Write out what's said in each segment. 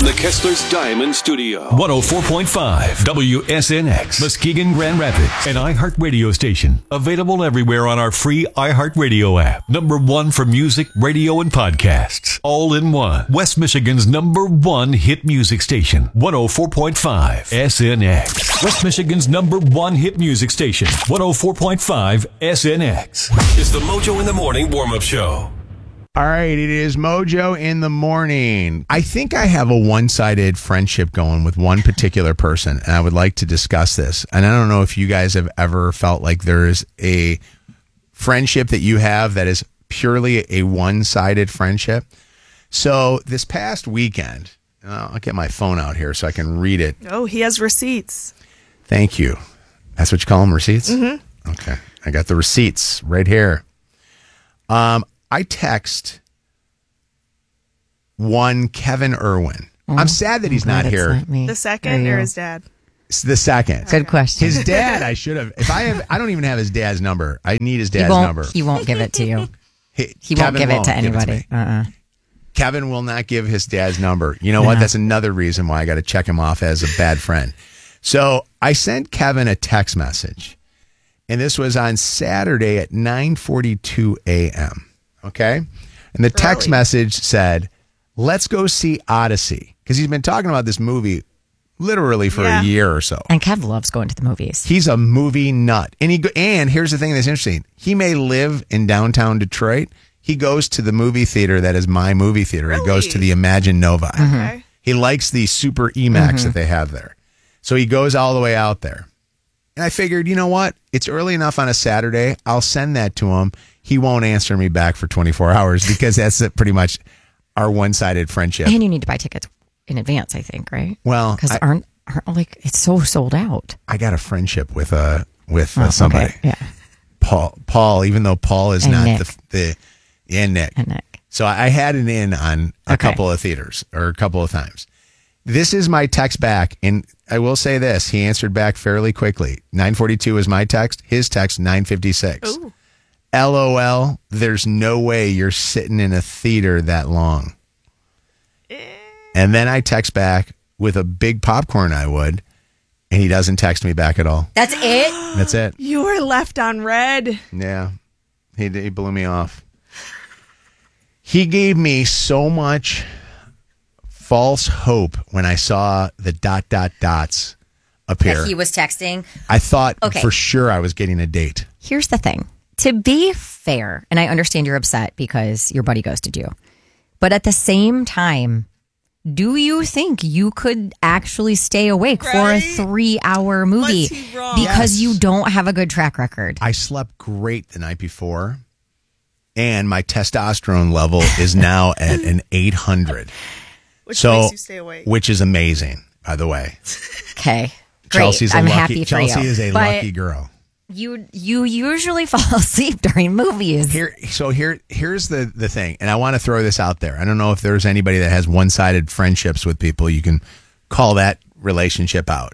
the Kessler's Diamond Studio. 104.5 WSNX, Muskegon, Grand Rapids, an iHeart radio station. Available everywhere on our free iHeart radio app. Number one for music, radio, and podcasts. All in one. West Michigan's number one hit music station. 104.5 SNX. West Michigan's number one hit music station. 104.5 SNX. It's the Mojo in the Morning warm-up show. All right, it is Mojo in the Morning. I think I have a one-sided friendship going with one particular person, and I would like to discuss this. And I don't know if you guys have ever felt like there is a friendship that you have that is purely a one-sided friendship. So this past weekend, I'll get my phone out here so I can read it. Oh, he has receipts. Thank you. That's what you call them, receipts? Mm-hmm. Okay. I got the receipts right here. I text one Kevin Irwin. I'm sad that he's not here. The second or his dad? It's the second. Good question. His dad, I should have. I don't even have his dad's number. I need his dad's number. He won't give it to you. He Kevin won't give it to anybody. Kevin will not give his dad's number. You know what? That's another reason why I got to check him off as a bad friend. So I sent Kevin a text message, and this was on Saturday at 9:42 a.m. Okay? And the text message said, let's go see Odyssey. Because he's been talking about this movie literally for a year or so. And Kev loves going to the movies. He's a movie nut. And here's the thing that's interesting. He may live in downtown Detroit. He goes to the movie theater that is my movie theater. He goes to the Imagine Novi. Okay. He likes the Super EMAX that they have there. So he goes all the way out there. And I figured, you know what? It's early enough on a Saturday. I'll send that to him. He won't answer me back for 24 hours because that's pretty much our one-sided friendship. And you need to buy tickets in advance, I think, right? Well, because aren't like it's so sold out. I got a friendship with somebody. Okay. Yeah. Paul, even though Paul is and not Nick. And Nick. So I had it in on a couple of theaters or a couple of times. This is my text back, and I will say this: he answered back fairly quickly. 9:42 is my text. His text 9:56. Ooh. LOL, there's no way you're sitting in a theater that long. And then I text back with a big popcorn I would, and he doesn't text me back at all. That's it? That's it. You were left on red. Yeah. He blew me off. He gave me so much false hope when I saw the ... dots appear. That he was texting? I thought for sure I was getting a date. Here's the thing. To be fair, and I understand you're upset because your buddy ghosted you, but at the same time, do you think you could actually stay awake for a 3-hour movie Was he wrong? because you don't have a good track record? I slept great the night before, and my testosterone level is now at an 800. Which makes you stay awake. Which is amazing, by the way. Okay, great. I'm happy for you. Chelsea is a lucky girl. You usually fall asleep during movies. Here's the thing, and I want to throw this out there. I don't know if there's anybody that has one-sided friendships with people. You can call that relationship out.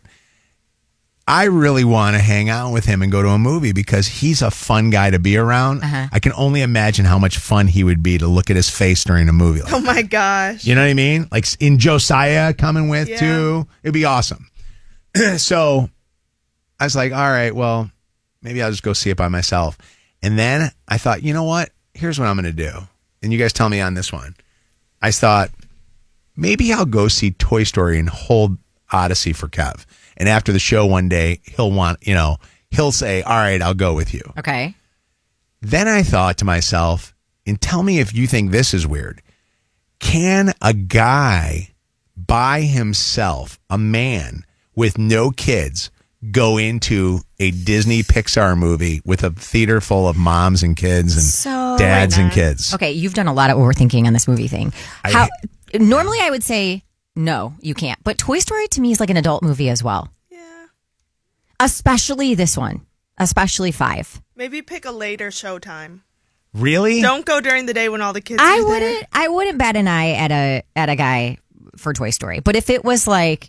I really want to hang out with him and go to a movie because he's a fun guy to be around. I can only imagine how much fun he would be to look at his face during a movie. Like Oh my gosh. You know what I mean? Like in Josiah coming with too. It'd be awesome. So I was like, all right, well, maybe I'll just go see it by myself. And then I thought, you know what? Here's what I'm going to do. And you guys tell me on this one. I thought, maybe I'll go see Toy Story and hold Odyssey for Kev. And after the show one day, he'll say, all right, I'll go with you. Okay. Then I thought to myself, and tell me if you think this is weird. Can a guy by himself, a man with no kids, go into a Disney Pixar movie with a theater full of moms and kids and dads and kids? Okay, you've done a lot of overthinking on this movie thing. Normally I would say no, you can't. But Toy Story to me is like an adult movie as well. Yeah. Especially this one. Especially 5. Maybe pick a later showtime. Really? Don't go during the day when all the kids are there. I wouldn't bat an eye at a guy for Toy Story. But if it was like,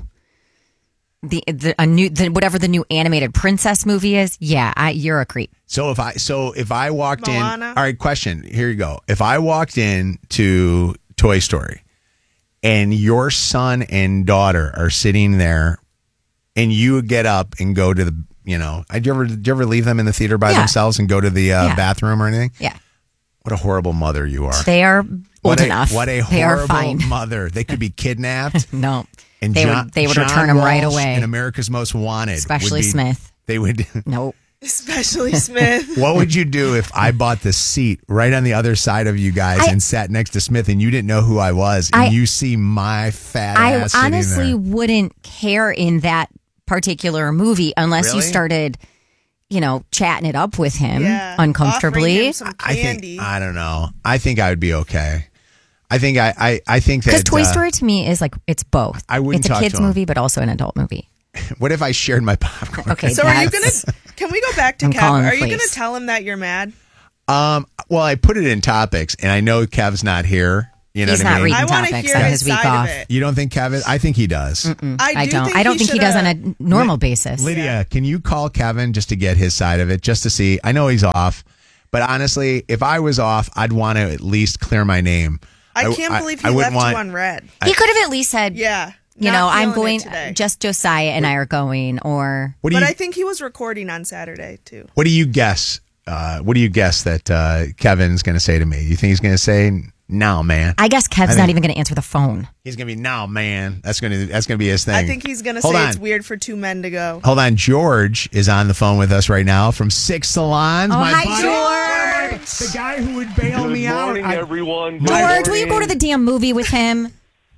whatever the new animated princess movie is, you're a creep. So if I walked Moana? in, all right, question, here you go. If I walked in to Toy Story and your son and daughter are sitting there, and you get up and go to the, did you ever leave them in the theater by themselves and go to the bathroom or anything? Yeah. What a horrible mother you are. They are old enough. What a horrible mother. They could be kidnapped. No. And they would return them right away. And America's Most Wanted. Especially Smith. They would. Nope. Especially Smith. What would you do if I bought the seat right on the other side of you guys and sat next to Smith and you didn't know who I was and you see my fat ass I sitting honestly there? wouldn't care in that particular movie unless you started, chatting it up with him uncomfortably. Offering him some candy. I don't know. I think I would be okay. I think I think that because Toy Story to me is like it's both. I wouldn't It's a talk kids to him. movie, but also an adult movie. What if I shared my popcorn? Okay, So are you gonna? Can we go back to I'm Kev? calling Are the you gonna police. tell him that you're mad? Well, I put it in topics, and I know Kev's not here. You know He's what I not mean? reading I want to topics hear on his his week side off. of it. You don't think Kev is? I think he does. I don't. I don't think he does on a normal basis. Lydia, can you call Kevin just to get his side of it, just to see? I know he's off, but honestly, if I was off, I'd want to at least clear my name. I can't believe he wouldn't left you on red. He could have at least said, Yeah. I'm feeling going. it today. Just Josiah and I are going, or What do But you? I think he was recording on Saturday too. What do you guess? What do you guess that Kevin's going to say to me? You think he's going to say, "No, man"? I guess Kev's think- not even going to answer the phone. He's going to be, "No, man." That's going to be his thing. I think he's gonna Hold say on. it's weird for two men to go. Hold on, George is on the phone with us right now from Six Salons. Oh, my hi, buddy. George. The guy who would bail Good me morning, out. everyone. Good George, will you morning. go to the damn movie with him?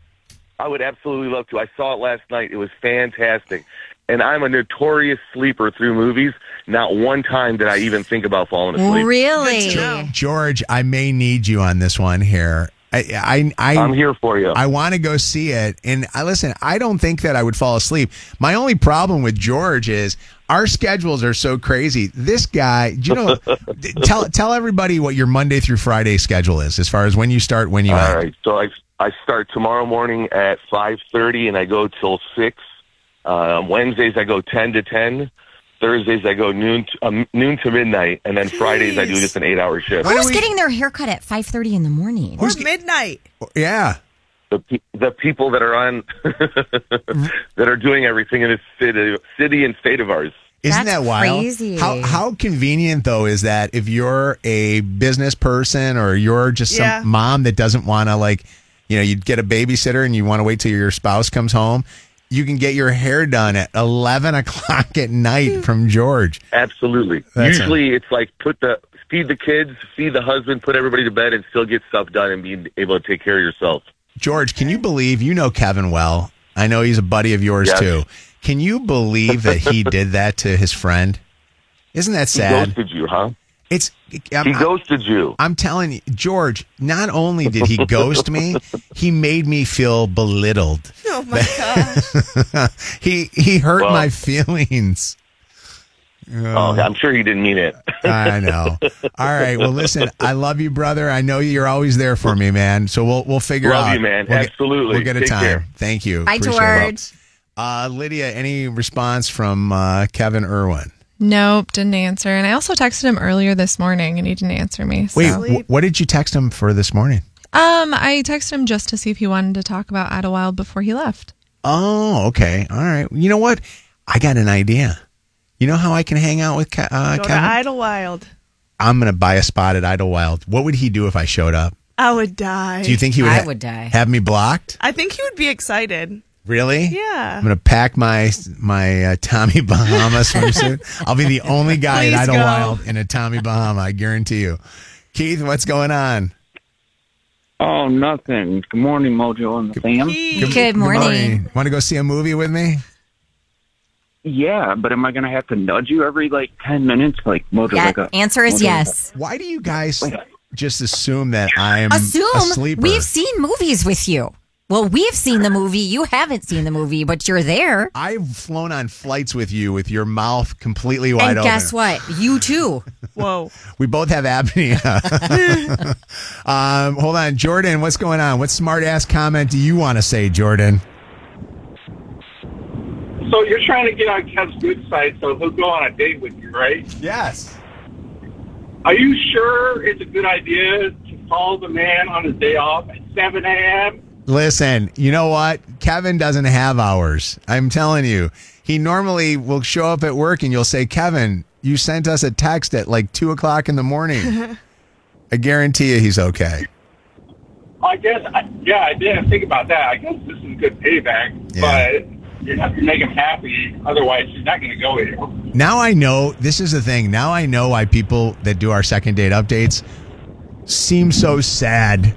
I would absolutely love to. I saw it last night. It was fantastic. And I'm a notorious sleeper through movies. Not one time did I even think about falling asleep. Really? Good to know. George, I may need you on this one here. I'm here for you. I want to go see it, and listen. I don't think that I would fall asleep. My only problem with George is our schedules are so crazy. This guy, tell everybody what your Monday through Friday schedule is, as far as when you start, when you All end. right. So I start tomorrow morning at 5:30, and I go till 6. Wednesdays I go 10 to 10. Thursdays I go noon to midnight, and then Fridays I do just an 8-hour shift. Why Who's don't we- getting their haircut at 5:30 in the morning? Or midnight. Yeah, The people that are on that are doing everything in this city and state of ours. isn't That's that wild? crazy. How convenient though is that if you're a business person or you're just some Yeah. mom that doesn't want to you get a babysitter and you want to wait till your spouse comes home. You can get your hair done at 11 o'clock at night from George. Absolutely. That's Usually it's like feed the kids, feed the husband, put everybody to bed, and still get stuff done and be able to take care of yourself. George, can you believe you know Kevin well? I know he's a buddy of yours Yes. too. Can you believe that he did that to his friend? Isn't that He sad? ghosted you, huh? He He ghosted you. I'm telling you, George, not only did he ghost me, he made me feel belittled. Oh my gosh. He hurt Well- my feelings. Oh, I'm sure he didn't mean it. I know. All right. Well, listen, I love you, brother. I know you're always there for me, man. So we'll figure Love out. you, man. We'll Absolutely. We'll get a Take time. care. Thank you. Hi, Appreciate George. it. Lydia, any response from Kevin Irwin? Nope, didn't answer. And I also texted him earlier this morning, and he didn't answer me. So. Wait, what did you text him for this morning? I texted him just to see if he wanted to talk about Idlewild before he left. Oh, okay. All right. You know what? I got an idea. You know how I can hang out with Go to Kevin? Idlewild. I'm going to buy a spot at Idlewild. What would he do if I showed up? I would die. Do you think he would? I would die. Have me blocked? I think he would be excited. Really? Yeah. I'm going to pack my Tommy Bahama swimsuit. I'll be the only guy at Please go. Idlewild in a Tommy Bahama. I guarantee you. Keith, what's going on? Oh, nothing. Good morning, Mojo and the fam. Good morning. Want to go see a movie with me? Yeah, but am I going to have to nudge you every 10 minutes? Mojo, Yeah, answer is yes. Why do you guys just assume that I'm Assume a sleeper? we've seen movies with you. Well, we've seen the movie. You haven't seen the movie, but you're there. I've flown on flights with you with your mouth completely wide And open. guess what? You too. Whoa. We both have apnea. Hold on. Jordan, what's going on? What smart ass comment do you want to say, Jordan? So you're trying to get on Kev's good side so he'll go on a date with you, right? Yes. Are you sure it's a good idea to call the man on his day off at 7 a.m. Listen, you know what? Kevin doesn't have hours. I'm telling you. He normally will show up at work and you'll say, Kevin, you sent us a text at like 2 o'clock in the morning. I guarantee you he's okay. I guess, I didn't think about that. I guess this is a good payback, but you have to make him happy. Otherwise, he's not going to go here. Now I know, this is the thing. Now I know why people that do our second date updates seem so sad.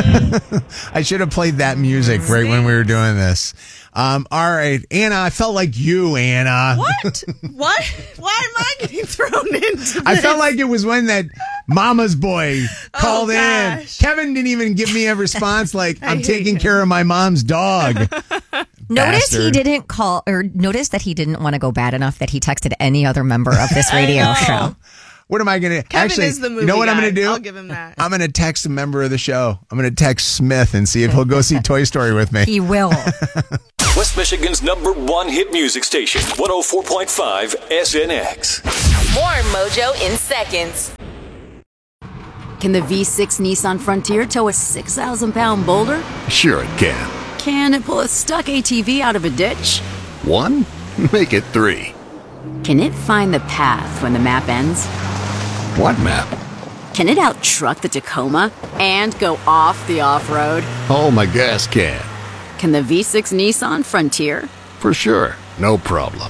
I should have played that music right when we were doing this. All right, Anna, I felt like you, Anna. What? What? Why am I getting thrown into this? I felt like it was when that mama's boy called in. gosh. Kevin didn't even give me a response like, I'm hate taking him. care of my mom's dog. Notice he Bastard. didn't call, or notice that he didn't want to go bad enough that he texted any other member of this radio show. What am I going to... Kevin Actually, is the movie you know what I'm guy. going to do? I'll give him that. I'm going to text a member of the show. I'm going to text Smith and see if he'll go see Toy Story with me. He will. West Michigan's #1 hit music station, 104.5 SNX. More Mojo in seconds. Can the V6 Nissan Frontier tow a 6,000-pound boulder? Sure it can. Can it pull a stuck ATV out of a ditch? 1? Make it 3. Can it find the path when the map ends? What map? Can it out-truck the Tacoma and go off the off-road? Oh, my gas can. Can the V6 Nissan Frontier? For sure. No problem.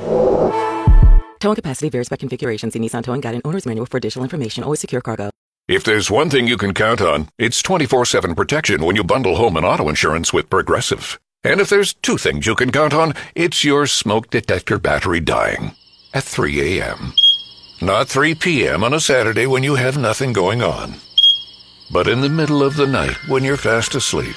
Towing capacity varies by configuration. See Nissan Towing Guide and Owner's Manual for additional information. Always secure cargo. If there's one thing you can count on, it's 24/7 protection when you bundle home and auto insurance with Progressive. And if there's two things you can count on, it's your smoke detector battery dying at 3 a.m. Not 3 p.m. on a Saturday when you have nothing going on, but in the middle of the night when you're fast asleep.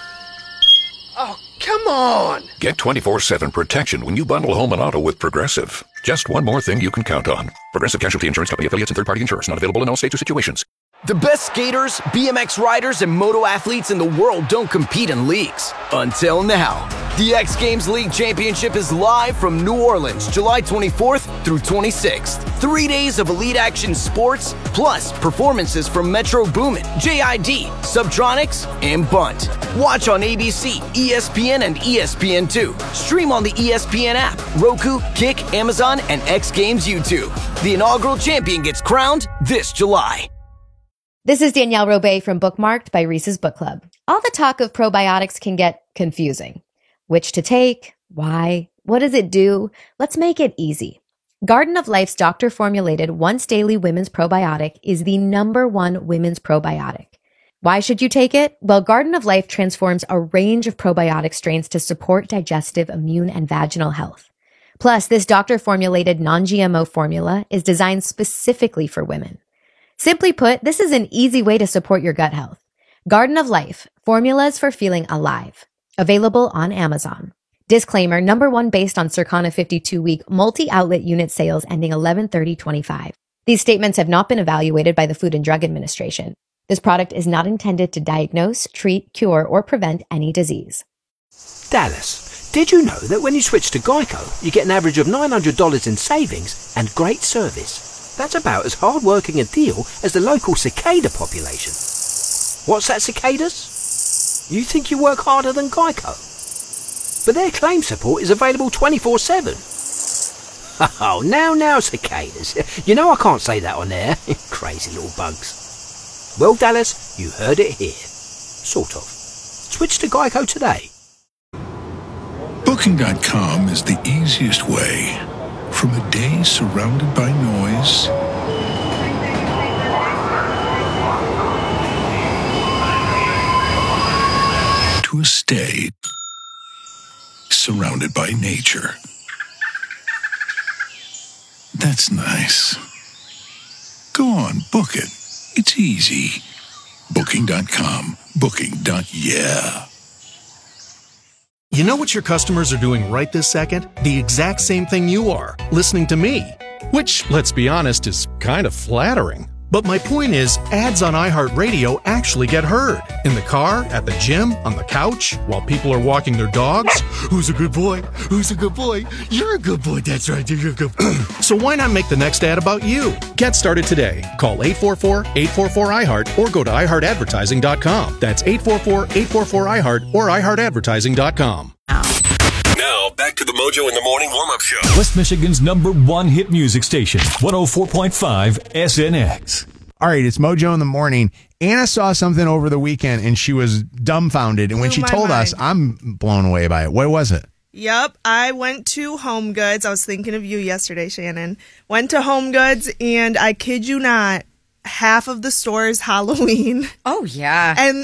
Oh, come on! Get 24/7 protection when you bundle home and auto with Progressive. Just one more thing you can count on. Progressive Casualty Insurance Company affiliates and third-party insurers. Not available in all states or situations. The best skaters, BMX riders, and moto athletes in the world don't compete in leagues. Until now. The X Games League Championship is live from New Orleans, July 24th through 26th. 3 days of elite action sports, plus performances from Metro Boomin, JID, Subtronics, and Bunt. Watch on ABC, ESPN, and ESPN2. Stream on the ESPN app, Roku, Kick, Amazon, and X Games YouTube. The inaugural champion gets crowned this July. This is Danielle Robay from Bookmarked by Reese's Book Club. All the talk of probiotics can get confusing. Which to take? Why? What does it do? Let's make it easy. Garden of Life's doctor-formulated once-daily women's probiotic is the #1 women's probiotic. Why should you take it? Well, Garden of Life transforms a range of probiotic strains to support digestive, immune, and vaginal health. Plus, this doctor-formulated non-GMO formula is designed specifically for women. Simply put, this is an easy way to support your gut health. Garden of Life, formulas for feeling alive. Available on Amazon. Disclaimer, #1 based on Circana 52-week multi-outlet unit sales ending 11/30/25. These statements have not been evaluated by the Food and Drug Administration. This product is not intended to diagnose, treat, cure, or prevent any disease. Dallas, did you know that when you switch to Geico, you get an average of $900 in savings and great service? That's about as hard-working a deal as the local cicada population. What's that, cicadas? You think you work harder than Geico? But their claim support is available 24/7. Oh, now, cicadas. You know I can't say that on air. Crazy little bugs. Well, Dallas, you heard it here. Sort of. Switch to Geico today. Booking.com is the easiest way. From a day surrounded by noise to a stay surrounded by nature. That's nice. Go on, book it. It's easy. Booking.com. Booking.yeah. You know what your customers are doing right this second? The exact same thing you are, listening to me. Which, let's be honest, is kind of flattering. But my point is, ads on iHeartRadio actually get heard. In the car, at the gym, on the couch, while people are walking their dogs. Who's a good boy? Who's a good boy? You're a good boy. That's right. You're a good boy. So why not make the next ad about you? Get started today. Call 844-844-iHeart or go to iHeartAdvertising.com. That's 844-844-iHeart or iHeartAdvertising.com. Now, back to the Mojo in the Morning warm-up show. West Michigan's #1 hit music station, 104.5 SNX. All right, it's Mojo in the Morning. Anna saw something over the weekend and she was dumbfounded. And when she told us, I'm blown away by it. What was it? Yep, I went to Home Goods. I was thinking of you yesterday, Shannon. Went to Home Goods, and I kid you not, half of the store is Halloween. Oh, yeah. And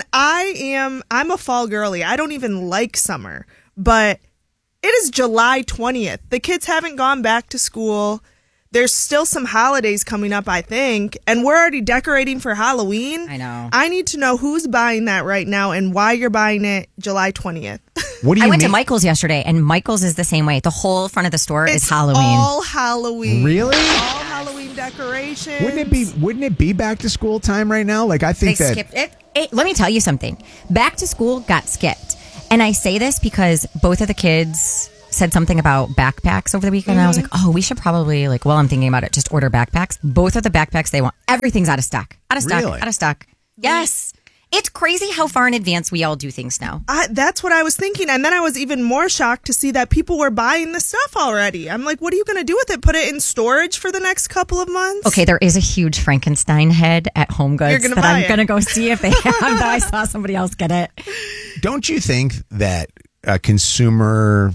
I'm a fall girly. I don't even like summer, but it is July 20th. The kids haven't gone back to school. There's still some holidays coming up, I think, and we're already decorating for Halloween. I know. I need to know who's buying that right now and why you're buying it July 20th. What do you I went mean? to Michael's yesterday, and Michael's is the same way. The whole front of the store is Halloween. All Halloween. Really? All Halloween decorations. Wouldn't it be back to school time right now? Like, I think They skipped it. Let me tell you something. Back to school got skipped. And I say this because both of the kids said something about backpacks over the weekend. And I was like, oh, we should probably, while I'm thinking about it, just order backpacks. Both of the backpacks they want, everything's out of stock. Out of stock. Really? Out of stock. Yes. It's crazy how far in advance we all do things now. That's what I was thinking. And then I was even more shocked to see that people were buying the stuff already. I'm like, what are you going to do with it? Put it in storage for the next couple of months? Okay, there is a huge Frankenstein head at Home Goods that I'm going to go see if they have. Though I saw somebody else get it. Don't you think that consumerism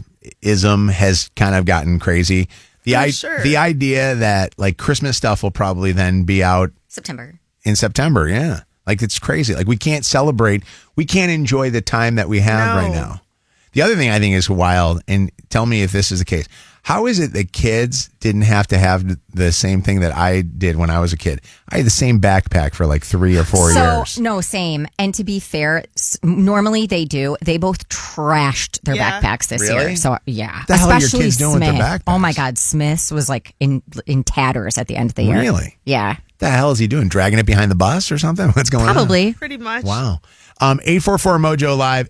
has kind of gotten crazy? The idea that Christmas stuff will probably then be out in September, yeah. It's crazy. We can't celebrate. We can't enjoy the time that we have right now. The other thing I think is wild, and tell me if this is the case. How is it that kids didn't have to have the same thing that I did when I was a kid? I had the same backpack for 3 or 4 years. No, same. And to be fair, normally they do. They both trashed their backpacks this year. So, yeah. What the hell are your Especially kids doing with their backpacks? Oh, my God. Smith's was in tatters at the end of the year. Really? Yeah. The hell is he doing? Dragging it behind the bus or something? What's going on? Probably. Pretty much. Wow. 844-MOJO Live,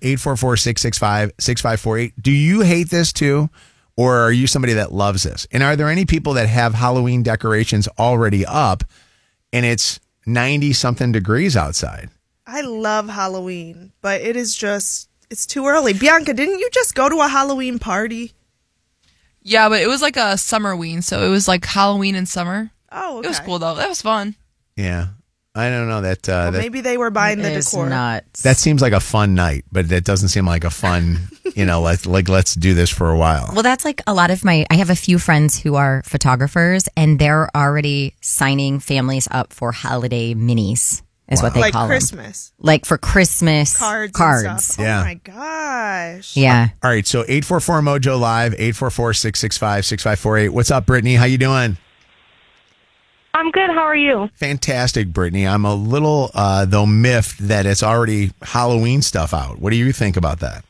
844-665-6548. Do you hate this too? Or are you somebody that loves this? And are there any people that have Halloween decorations already up and it's 90-something degrees outside? I love Halloween, but it's too early. Bianca, didn't you just go to a Halloween party? Yeah, but it was like a summerween, so it was like Halloween in summer. Oh, okay. It was cool, though. That was fun. Yeah. I don't know that. Maybe they were buying the decor. Nuts. That seems like a fun night, but that doesn't seem like a fun, let's do this for a while. Well, that's a lot of I have a few friends who are photographers, and they're already signing families up for holiday minis, is what they call Christmas. them. For Christmas cards. And stuff. Yeah. Oh, my gosh. Yeah. All right, so 844-MOJO Live, 844-665-6548. What's up, Brittany? How you doing? I'm good. How are you? Fantastic, Brittany. I'm a little, though, miffed that it's already Halloween stuff out. What do you think about that?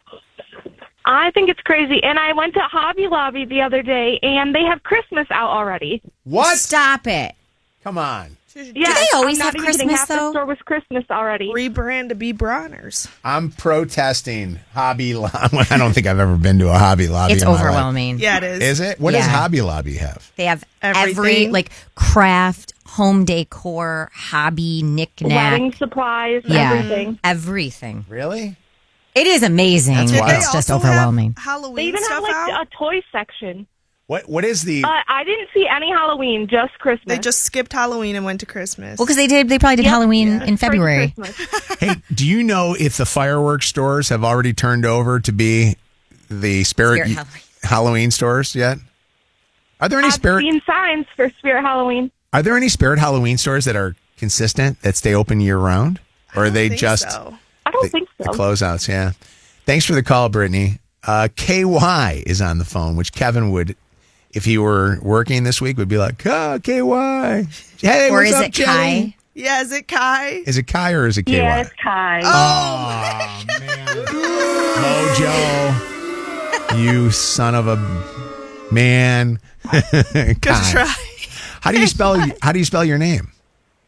I think it's crazy. And I went to Hobby Lobby the other day, and they have Christmas out already. What? Stop it. Come on. Yeah, do they always have even Christmas, kidding. Half though? The store was Christmas already. Rebrand to be Bronner's. I'm protesting Hobby Lobby. I don't think I've ever been to a Hobby Lobby. It's in my life. overwhelming. Yeah, it is. Is it? What does Hobby Lobby have? They have Everything. every craft, home decor, hobby, knickknack. Wedding supplies, everything. Everything. Really? It is amazing. That's wild. It's just overwhelming. Halloween They even have stuff out? a toy section. What is the... I didn't see any Halloween, just Christmas. They just skipped Halloween and went to Christmas. Well, because they probably did Halloween in February. Hey, do you know if the fireworks stores have already turned over to be the Spirit Halloween stores yet? Are there any I've seen signs for Spirit Halloween. Are there any Spirit Halloween stores that are consistent, that stay open year round? Or are they just... I don't think so. The closeouts, yeah. Thanks for the call, Brittany. KY is on the phone, which Kevin would... If he were working this week, would be like, KY. Hey, or what's is up, it Jenny? Kai? Yeah, is it Kai? Is it Kai or is it KY? Yeah, it's Kai. Oh, man. Mojo, you son of a man. Good try. How do you spell your name?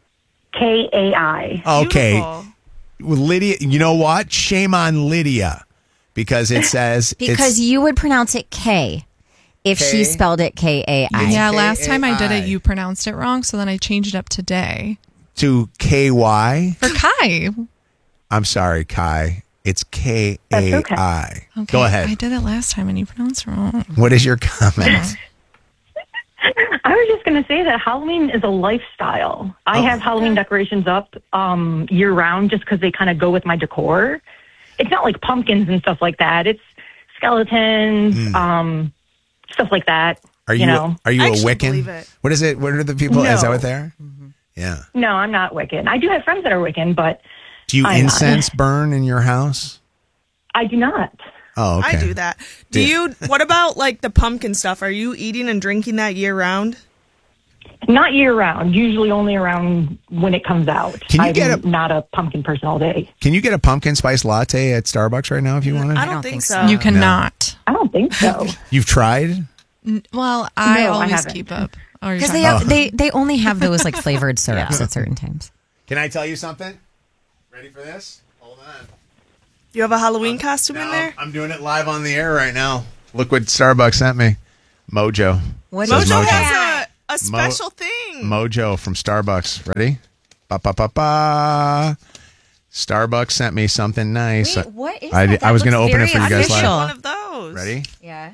Kai. Okay. Well, Lydia, you know what? Shame on Lydia because it says Because you would pronounce it K if she spelled it Kai. Yeah, last time I did it, you pronounced it wrong, so then I changed it up today. to KY. For Kai. I'm sorry, Kai. It's KAI. Okay. Go ahead. I did it last time and you pronounced it wrong. What is your comment? I was just going to say that Halloween is a lifestyle. I have Halloween decorations up year round just because they kind of go with my decor. It's not like pumpkins and stuff like that. It's skeletons, stuff like that. Are you know? Are you I a actually Wiccan? believe it. What is it? What are the people? Is that No. what they are? Yeah. No, I'm not Wiccan. I do have friends that are Wiccan, but Do you I'm not. incense burn in your house? I do not. Oh, okay. I do that. Do you? What about like the pumpkin stuff? Are you eating and drinking that year round? Not year round. Usually only around when it comes out. Can you I'm get not a pumpkin person all day. Can you get a pumpkin spice latte at Starbucks right now if you want it? I don't think so. You cannot. I don't think so. You've tried? Well, I No, I always haven't. keep up. Oh, you're Because talking- they only have those like flavored syrups Yeah. at certain times. Can I tell you something? Ready for this? Hold on. You have a Halloween costume in there? I'm doing it live on the air right now. Look what Starbucks sent me. Mojo. What Says Mojo has a special thing. Mojo from Starbucks. Ready? Ba ba ba ba. Starbucks sent me something nice. Wait, what is I that? was going to looks open it for you very guys live. official. One of those. Ready? Yeah.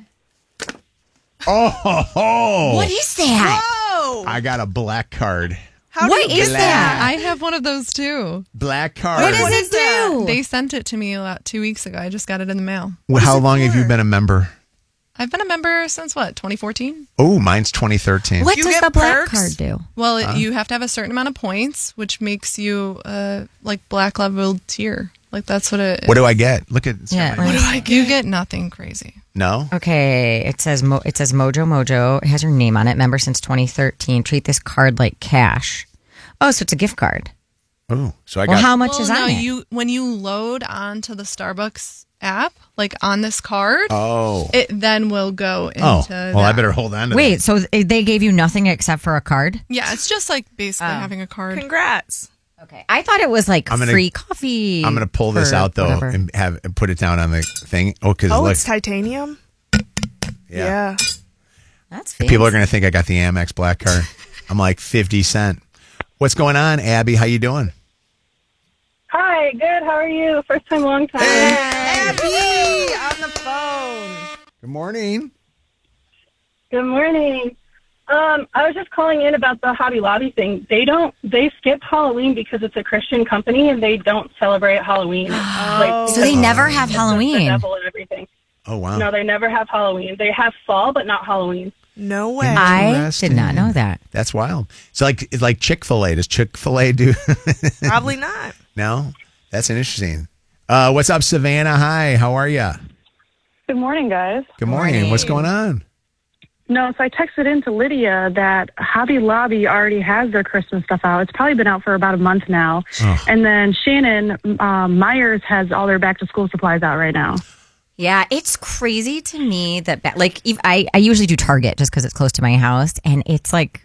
Oh, ho, ho. What is that? Whoa! I got a black card. What is Black. that? I have one of those too. Black card. What does it do? They sent it to me about 2 weeks ago. I just got it in the mail. Well, how long have you been a member? I've been a member since what, 2014? Oh, mine's 2013. What You does get the black perks? card do? Well, Huh? you have to have a certain amount of points, which makes you like black level tier. Like that's what it. What do I get? Look at Yeah, What do I get? You get nothing crazy. No? Okay, it says Mojo. It has your name on it. Member since 2013. Treat this card like cash. Oh, so it's a gift card. Oh, so I Well, got. how much is no, on it? when you load onto the Starbucks app, like on this card, Oh. it then will go into. Oh, well, I better hold on to Wait, so they gave you nothing except for a card? Yeah, it's just like basically having a card. Congrats. Okay, I thought it was like I'm gonna- free coffee. I'm going to pull this for out, though, whatever. and put it down on the thing. Oh, because Oh, look. it's titanium? Yeah. That's People are going to think I got the Amex black card. I'm like 50 cent. What's going on, Abby? How you doing? Hi, good. How are you? First time, long time. Abby on the phone. Good morning. Good morning. I was just calling in about the Hobby Lobby thing. They skip Halloween because it's a Christian company and they don't celebrate Halloween. So they never have The Halloween. devil and everything. Oh, wow. No, they never have Halloween. They have fall, but not Halloween. No way. I did not know that. That's wild. So it's like Chick-fil-A. Does Chick-fil-A do? Probably not. No? That's interesting. What's up, Savannah? Hi. How are you? Good morning, guys. Good morning. What's going on? No, so I texted into Lydia that Hobby Lobby already has their Christmas stuff out. It's probably been out for about a month now. Oh. And then Shannon, Myers has all their back to school supplies out right now. Yeah, it's crazy to me that I usually do Target just because it's close to my house, and it's like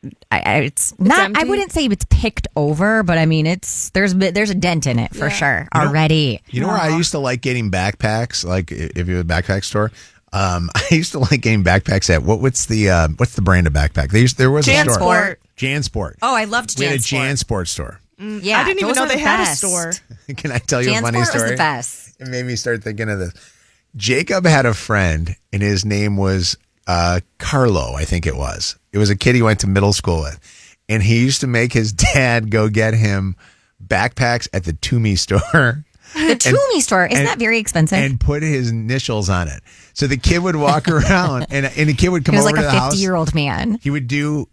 it's not. I empty? wouldn't say it's picked over, but I mean there's a dent in it for sure already. You know where I used to like getting backpacks? Like if you have a backpack store, I used to like getting backpacks at what's the brand of backpack? There was a store. JanSport. JanSport. Oh, I loved We had a JanSport. JanSport store. Yeah, I didn't even those know are they the had a best. store. Can I tell you a funny JanSport story? was the best. It made me start thinking of this. Jacob had a friend, and his name was Carlo, I think it was. It was a kid he went to middle school with. And he used to make his dad go get him backpacks at the Toomey store. The Toomey store, isn't that very expensive? And put his initials on it. So the kid would walk around, and the kid would come He was over like to a the house. 50-year-old man. He would do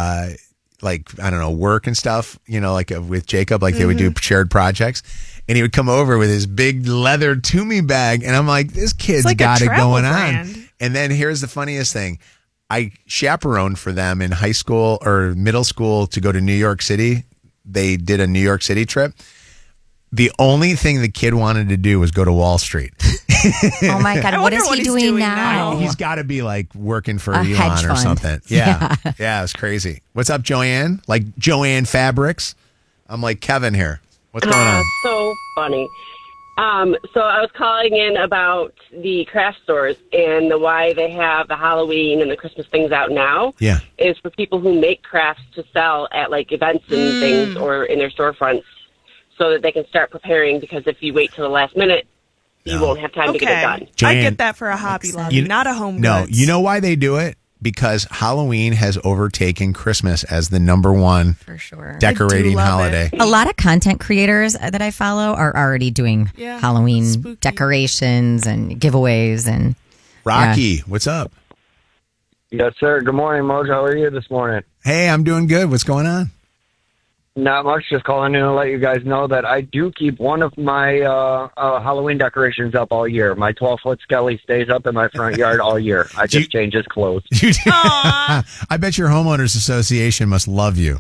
like, I don't know, work and stuff, like with Jacob, like they would do shared projects. And he would come over with his big leather Toomey bag. And I'm like, this kid's like a got it travel going brand. on. And then here's the funniest thing. I chaperoned for them in high school or middle school to go to New York City. They did a New York City trip. The only thing the kid wanted to do was go to Wall Street. Oh my God, what is he doing now? He's got to be like working for A Elon hedge or fund. something. Yeah. Yeah, it's crazy. What's up, Joanne? Like Joanne Fabrics I'm like Kevin here. What's going on? So funny. So I was calling in about the craft stores and why they have the Halloween and the Christmas things out now. Yeah. Is for people who make crafts to sell at like events and things or in their storefronts so that they can start preparing, because if you wait till the last minute, you won't have time to get it done. I get that for a Hobby Lobby, not a home No, goods. you know why they do it? Because Halloween has overtaken Christmas as the number one for sure decorating holiday. A lot of content creators that I follow are already doing Halloween decorations and giveaways. And Rocky, what's up? Yes, sir. Good morning, Mojo. How are you this morning? Hey, I'm doing good. What's going on? Not much. Just calling in to let you guys know that I do keep one of my Halloween decorations up all year. My 12-foot Skelly stays up in my front yard all year. I just change his clothes. I bet your homeowners association must love you.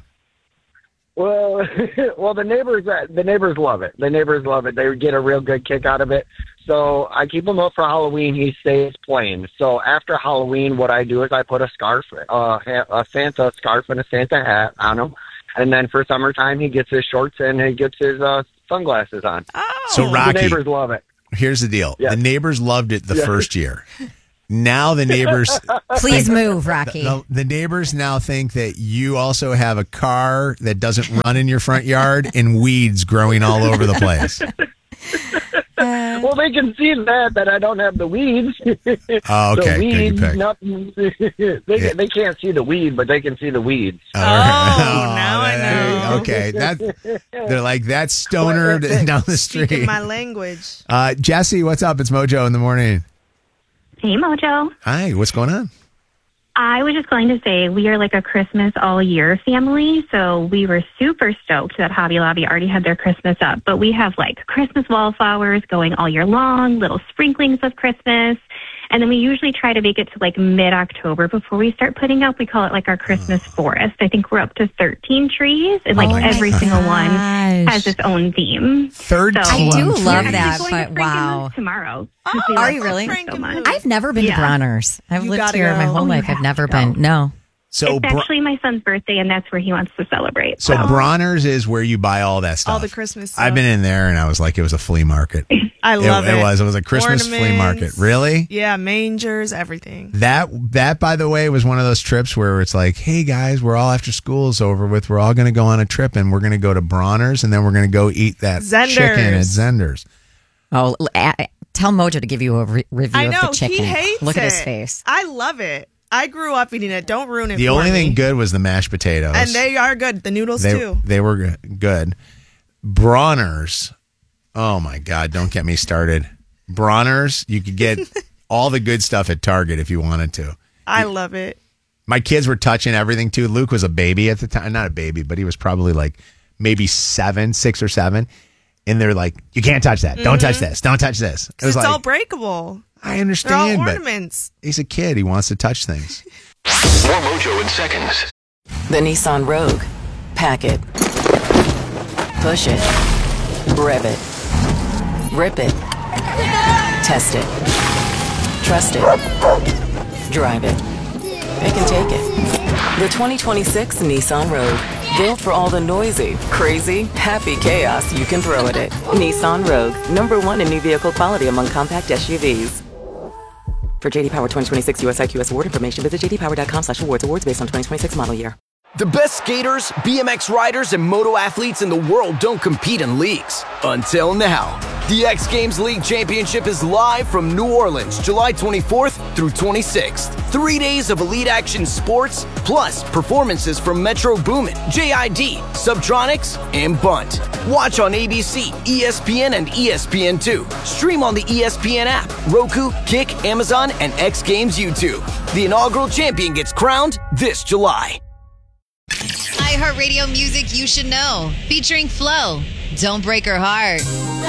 Well, the neighbors love it. The neighbors love it. They get a real good kick out of it. So I keep him up for Halloween. He stays plain. So after Halloween, what I do is I put a scarf, a Santa scarf and a Santa hat on him. And then for summertime, he gets his shorts and he gets his sunglasses on. So Rocky, the neighbors love it. Here's the deal. Yeah. The neighbors loved it the Yeah. first year. Now the neighbors... Please move, Rocky. The neighbors now think that you also have a car that doesn't run in your front yard and weeds growing all over the place. Well, they can see that I don't have the weeds. Oh, okay. The weeds, Good pick. nothing. They can't see the weed, but they can see the weeds. Now I know. Okay, they're like, that's stoner down the street. Speaking my language. Jesse, what's up? It's Mojo in the morning. Hey, Mojo. Hi, what's going on? I was just going to say we are like a Christmas all year family, so we were super stoked that Hobby Lobby already had their Christmas up. But we have like Christmas wallflowers going all year long, little sprinklings of Christmas. And then we usually try to make it to like mid-October before we start putting up. We call it like our Christmas forest. I think we're up to 13 trees, and like every single one has its own theme. 13. I do love We're that, going but to wow. tomorrow. Are you really? So much. I've never been to Bronner's. I've You lived gotta here my go. whole Oh, you life. I've have never to go. been. No. So it's actually my son's birthday, and that's where he wants to celebrate. So Bronner's is where you buy all that stuff. All the Christmas stuff. I've been in there and I was like, it was a flea market. I love it. It was a Christmas flea market. Really? Yeah, mangers, everything. That, by the way, was one of those trips where it's like, hey guys, we're all after school's over with. We're all going to go on a trip and we're going to go to Bronner's and then we're going to go eat that Zender's. chicken at Zender's. Oh, tell Mojo to give you a review I of know, the chicken. he hates Look it. at his face. I love it. I grew up eating it. Don't ruin it The for only me. thing good was the mashed potatoes. And they are good. The noodles, too. They were good. Bronner's. Oh my God, don't get me started. Bronner's, you could get all the good stuff at Target if you wanted to. I love it. My kids were touching everything too. Luke was a baby at the time. Not a baby, but he was probably like maybe 6 or 7. And they're like, you can't touch that. Don't touch this. Don't touch this. It was It's like, all breakable. I They're understand, all but ornaments. he's a kid. He wants to touch things. More Mojo in seconds. The Nissan Rogue. Pack it. Push it. Rev it. Rip it. Test it. Trust it. Drive it. It can take it. The 2026 Nissan Rogue. Built for all the noisy, crazy, happy chaos you can throw at it. Nissan Rogue. #1 in new vehicle quality among compact SUVs. For JD Power 2026 US IQS award information, visit jdpower.com/awards. Awards based on 2026 model year. The best skaters, BMX riders, and moto athletes in the world don't compete in leagues. Until now. The X Games League Championship is live from New Orleans, July 24th through 26th. 3 days of elite action sports, plus performances from Metro Boomin, JID, Subtronics, and Bunt. Watch on ABC, ESPN, and ESPN2. Stream on the ESPN app, Roku, Kick, Amazon, and X Games YouTube. The inaugural champion gets crowned this July. iHeartRadio music you should know, featuring Flo. Don't break her heart.